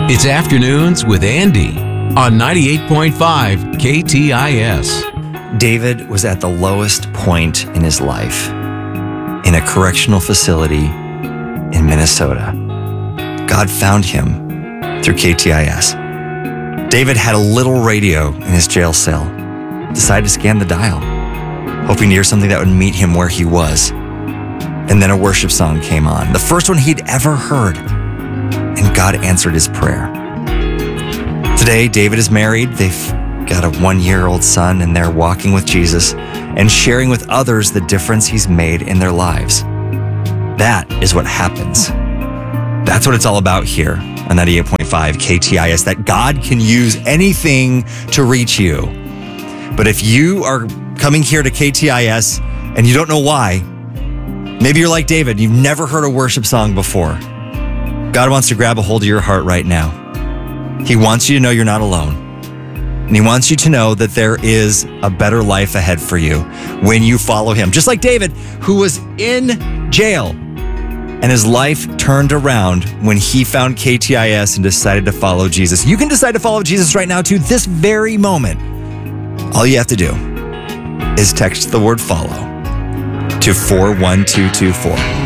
It's Afternoons with Andy on 98.5 KTIS. David was at the lowest point in his life in a correctional facility in Minnesota. God found him through KTIS. David had a little radio in his jail cell, decided to scan the dial, hoping to hear something that would meet him where he was. And then a worship song came on, the first one he'd ever heard, and God answered his prayer. Today, David is married. They've got a 1-year-old son, and they're walking with Jesus and sharing with others the difference he's made in their lives. That is what happens. That's what it's all about here on 98.5 KTIS, that God can use anything to reach you. But if you are coming here to KTIS and you don't know why, maybe you're like David, you've never heard a worship song before. God wants to grab a hold of your heart right now. He wants you to know you're not alone. And he wants you to know that there is a better life ahead for you when you follow him. Just like David, who was in jail and his life turned around when he found KTIS and decided to follow Jesus. You can decide to follow Jesus right now too, this very moment. All you have to do is text the word follow to 41224.